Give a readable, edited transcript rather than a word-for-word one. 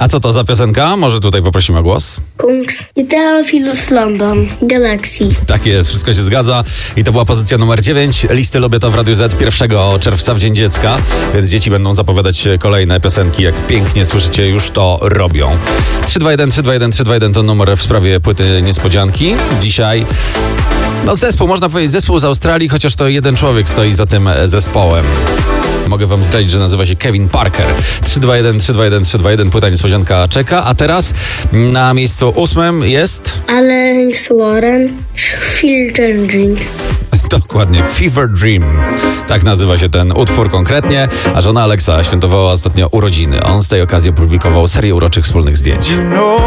A co to za piosenka? Może tutaj poprosimy o głos? Kungs i Theophilus London, Galaxy. Tak jest, wszystko się zgadza. I to była pozycja numer 9. Listy Lubię to w Radiu Z 1 czerwca w Dzień Dziecka, więc dzieci będą zapowiadać kolejne piosenki, jak pięknie słyszycie, już to robią. 321 to numer w sprawie płyty Niespodzianki. Dzisiaj zespół, można powiedzieć zespół z Australii, chociaż to jeden człowiek stoi za tym zespołem. Mogę wam zdradzić, że nazywa się Kevin Parker. 321, płyta Niespodzianka czeka. A teraz na miejscu 8 jest... Alex Warren, Filter Dreams. Dokładnie, Fever Dream. Tak nazywa się ten utwór konkretnie, a żona Alexa świętowała ostatnio urodziny. On z tej okazji opublikował serię uroczych wspólnych zdjęć.